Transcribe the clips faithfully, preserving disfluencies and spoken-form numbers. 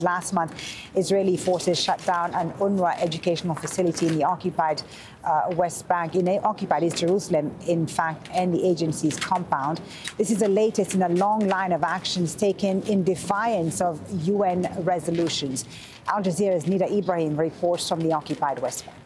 Last month, Israeli forces shut down an UNRWA educational facility in the occupied uh, West Bank, in occupied East Jerusalem, in fact, and the agency's compound. This is the latest in a long line of actions taken in defiance of U N resolutions. Al Jazeera's Nida Ibrahim reports from the occupied West Bank.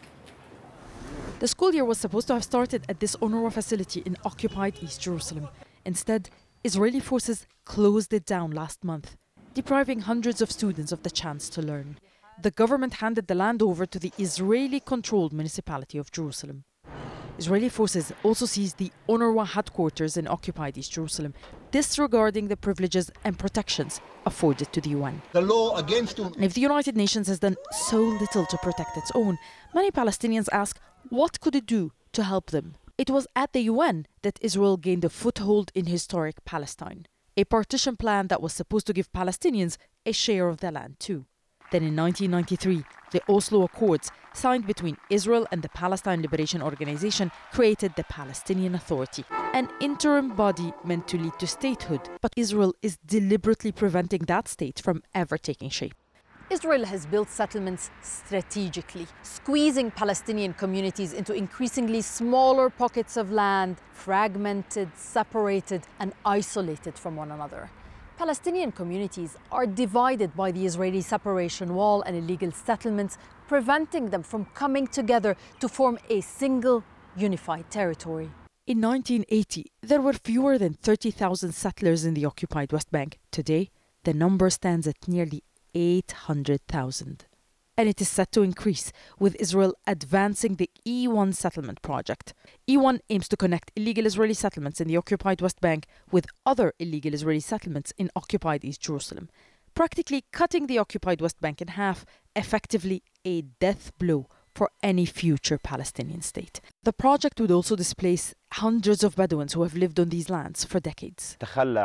The school year was supposed to have started at this UNRWA facility in occupied East Jerusalem. Instead, Israeli forces closed it down last month, depriving hundreds of students of the chance to learn. The government handed the land over to the Israeli-controlled municipality of Jerusalem. Israeli forces also seized the UNRWA headquarters in occupied East Jerusalem, disregarding the privileges and protections afforded to the U N. The law against and if the United Nations has done so little to protect its own, many Palestinians ask, what could it do to help them? It was at the U N that Israel gained a foothold in historic Palestine, a partition plan that was supposed to give Palestinians a share of their land too. Then in nineteen ninety-three, the Oslo Accords, signed between Israel and the Palestine Liberation Organization, created the Palestinian Authority, an interim body meant to lead to statehood. But Israel is deliberately preventing that state from ever taking shape. Israel has built settlements strategically, squeezing Palestinian communities into increasingly smaller pockets of land, fragmented, separated, and isolated from one another. Palestinian communities are divided by the Israeli separation wall and illegal settlements, preventing them from coming together to form a single, unified territory. In nineteen eighty, there were fewer than thirty thousand settlers in the occupied West Bank. Today, the number stands at nearly eight hundred thousand. And it is set to increase, with Israel advancing the E one settlement project. E one aims to connect illegal Israeli settlements in the occupied West Bank with other illegal Israeli settlements in occupied East Jerusalem, practically cutting the occupied West Bank in half, effectively a death blow for any future Palestinian state. The project would also displace hundreds of Bedouins who have lived on these lands for decades.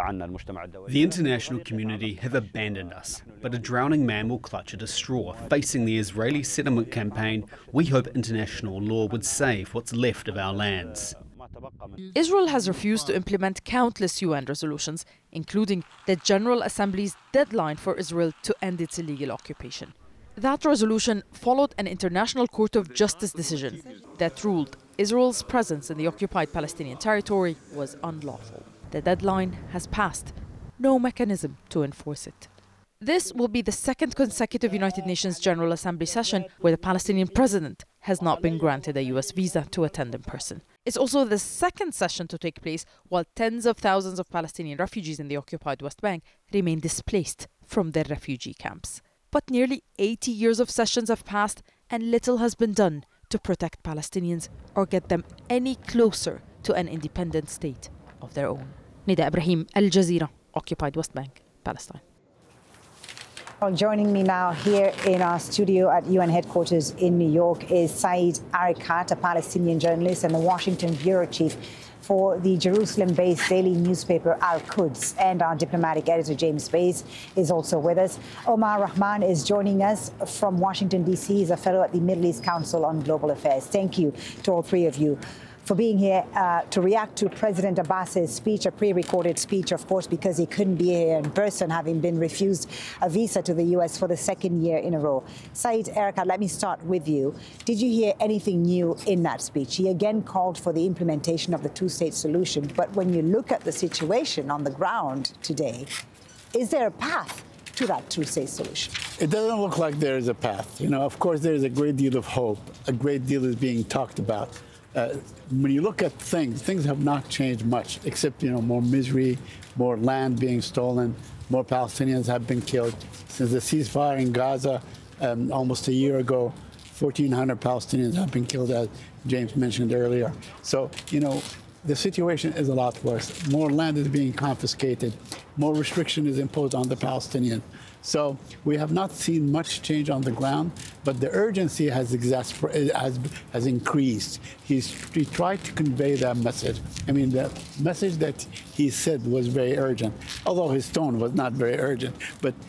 The international community have abandoned us, but a drowning man will clutch at a straw. Facing the Israeli settlement campaign, we hope international law would save what's left of our lands. Israel has refused to implement countless U N resolutions, including the General Assembly's deadline for Israel to end its illegal occupation. That resolution followed an International Court of Justice decision that ruled Israel's presence in the occupied Palestinian territory was unlawful. The deadline has passed. No mechanism to enforce it. This will be the second consecutive United Nations General Assembly session where the Palestinian president has not been granted a U S visa to attend in person. It's also the second session to take place while tens of thousands of Palestinian refugees in the occupied West Bank remain displaced from their refugee camps. But nearly eighty years of sessions have passed and little has been done to protect Palestinians or get them any closer to an independent state of their own. Nida Ibrahim, Al Jazeera, occupied West Bank, Palestine. Well, joining me now here in our studio at U N headquarters in New York is Saeed Arikat, a Palestinian journalist and the Washington bureau chief for the Jerusalem-based daily newspaper Al-Quds, and our diplomatic editor James Bays is also with us. Omar Rahman is joining us from Washington, D C. He's a fellow at the Middle East Council on Global Affairs. Thank you to all three of you for being here uh, to react to President Abbas's speech, a pre-recorded speech, of course, because he couldn't be here in person, having been refused a visa to the U S for the second year in a row. Saeed Arikat, let me start with you. Did you hear anything new in that speech? He again called for the implementation of the two-state solution, but when you look at the situation on the ground today, is there a path to that two-state solution? It doesn't look like there is a path. You know, of course, there is a great deal of hope. A great deal is being talked about. Uh, when you look at things, things have not changed much, except, you know, more misery, more land being stolen, more Palestinians have been killed. Since the ceasefire in Gaza um, almost a year ago, fourteen hundred Palestinians have been killed, as James mentioned earlier. So, you know, the situation is a lot worse. More land is being confiscated. More restriction is imposed on the Palestinians. So we have not seen much change on the ground, but the urgency has exasperated, has, has increased. He's, he tried to convey that message. I mean, the message that he said was very urgent, although his tone was not very urgent. But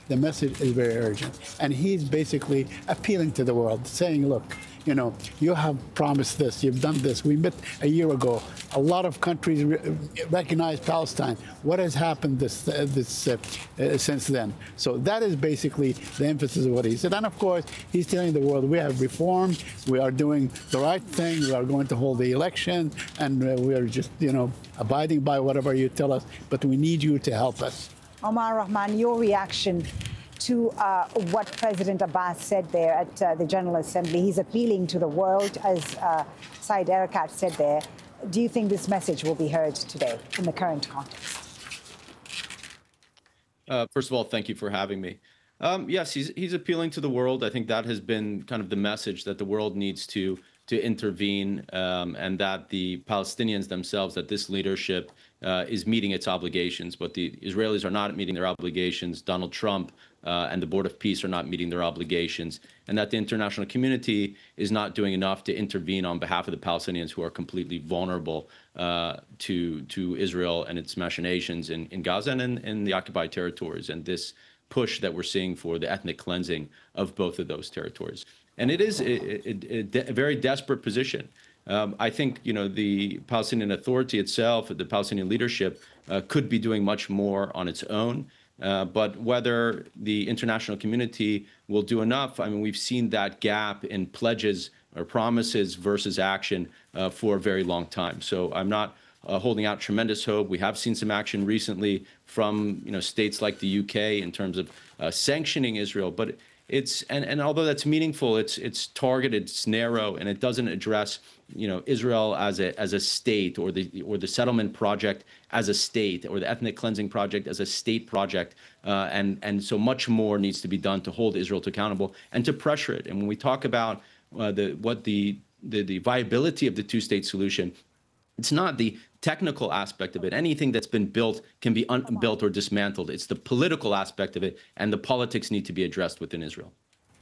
the message is very urgent. And he's basically appealing to the world, saying, look, you know, you have promised this, you've done this. We met a year ago. A lot of countries re recognize Palestine. What has happened this, uh, this uh, uh, since then? So that is basically the emphasis of what he said. And of course, he's telling the world we have reformed, we are doing the right thing, we are going to hold the election, and uh, we are just, you know, abiding by whatever you tell us, but we need you to help us. Omar Rahman, your reaction to uh, what President Abbas said there at uh, the General Assembly. He's appealing to the world, as uh, Saeed Erekat said there. Do you think this message will be heard today in the current context? Uh, first of all, thank you for having me. Um, yes, he's, he's appealing to the world. I think that has been kind of the message that the world needs to to intervene, um, and that the Palestinians themselves, that this leadership uh, is meeting its obligations, but the Israelis are not meeting their obligations. Donald Trump uh, and the Board of Peace are not meeting their obligations, and that the international community is not doing enough to intervene on behalf of the Palestinians, who are completely vulnerable uh, to to Israel and its machinations in, in Gaza and in, in the occupied territories, and this push that we're seeing for the ethnic cleansing of both of those territories. And it is a, a, a very desperate position. Um, I think, you know, the Palestinian Authority itself, the Palestinian leadership, uh, could be doing much more on its own. Uh, but whether the international community will do enough, I mean, we've seen that gap in pledges or promises versus action uh, for a very long time. So I'm not uh, holding out tremendous hope. We have seen some action recently from, you know, states like the U K in terms of uh, sanctioning Israel, but It's and, and although that's meaningful, it's it's targeted, it's narrow, and it doesn't address, you know, Israel as a as a state, or the or the settlement project as a state, or the ethnic cleansing project as a state project, uh, and and so much more needs to be done to hold Israel to accountable and to pressure it. And when we talk about uh, the what the, the the viability of the two-state solution, it's not the technical aspect of it. Anything that's been built can be unbuilt or dismantled. It's the political aspect of it, and the politics need to be addressed within Israel.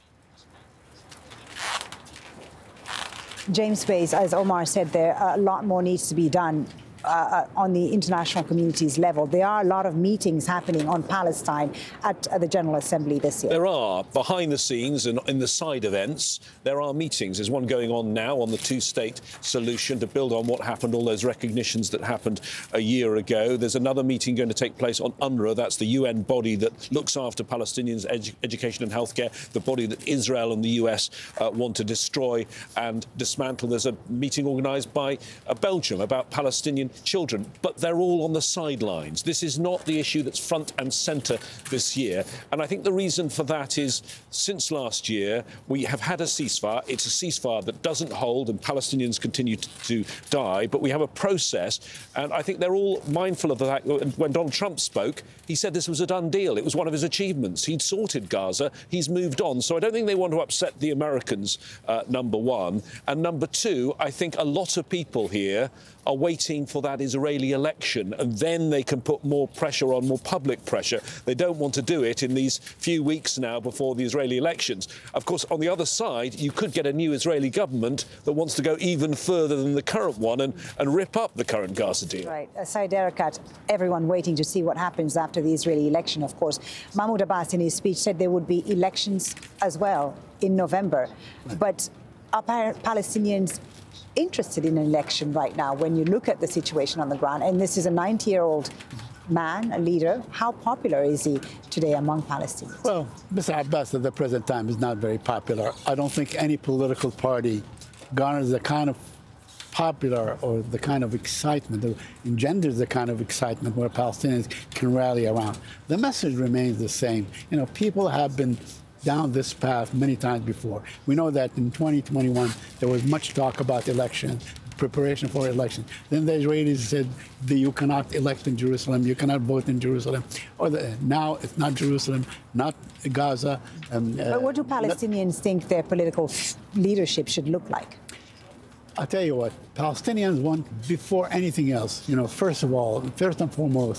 James Bays, as Omar said there, a lot more needs to be done uh, on the international community's level. There are a lot of meetings happening on Palestine at uh, the General Assembly this year. There are, behind the scenes and in the side events, there are meetings. There's one going on now on the two-state solution to build on what happened, all those recognitions that happened a year ago. There's another meeting going to take place on UNRWA. That's the U N body that looks after Palestinians' edu education and healthcare, the body that Israel and the U S uh, want to destroy and dismantle. There's a meeting organised by uh, Belgium about Palestinian children, but they're all on the sidelines. This is not the issue that's front and centre this year. And I think the reason for that is, since last year, we have had a ceasefire. It's a ceasefire that doesn't hold, and Palestinians continue to, to die, but we have a process. And I think they're all mindful of the fact that when Donald Trump spoke, he said this was a done deal. It was one of his achievements. He'd sorted Gaza. He's moved on. So I don't think they want to upset the Americans, uh, number one. And number two, I think a lot of people here are waiting for that Israeli election, and then they can put more pressure on, more public pressure. They don't want to do it in these few weeks now before the Israeli elections. Of course, on the other side, you could get a new Israeli government that wants to go even further than the current one and, and rip up the current Gaza deal. Right. Uh, Saeed Erekat, everyone waiting to see what happens after the Israeli election, of course. Mahmoud Abbas, in his speech, said there would be elections as well in November. Right. But are Palestinians interested in an election right now when you look at the situation on the ground? And this is a ninety-year-old man, a leader. How popular is he today among Palestinians? Well, Mister Abbas at the present time is not very popular. I don't think any political party garners the kind of popular or the kind of excitement, or engenders the kind of excitement where Palestinians can rally around. The message remains the same. You know, people have been down this path many times before. We know that in twenty twenty-one, there was much talk about elections, preparation for election. Then the Israelis said that you cannot elect in Jerusalem, you cannot vote in Jerusalem. Or the, now it's not Jerusalem, not Gaza. Um, but what do Palestinians uh, think their political leadership should look like? I'll tell you what, Palestinians want, before anything else, you know, first of all, first and foremost,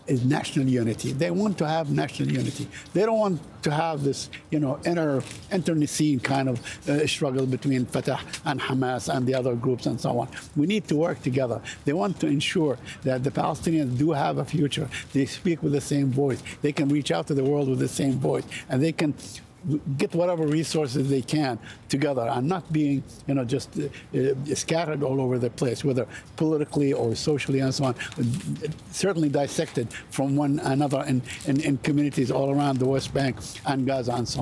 is national unity. They want to have national unity. They don't want to have this, you know, inner, internecine kind of uh, struggle between Fatah and Hamas and the other groups and so on. We need to work together. They want to ensure that the Palestinians do have a future. They speak with the same voice. They can reach out to the world with the same voice, and they can get whatever resources they can together and not being, you know, just uh, uh, scattered all over the place, whether politically or socially and so on, certainly dissected from one another in, in, in communities all around the West Bank and Gaza and so on.